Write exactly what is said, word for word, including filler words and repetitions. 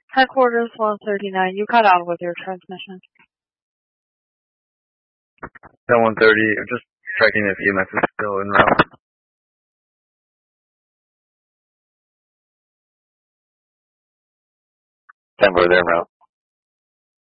Headquarters one thirty-nine, you cut out with your transmission. ten one thirty, I'm just checking if E M S is still en route. ten four, they're en route.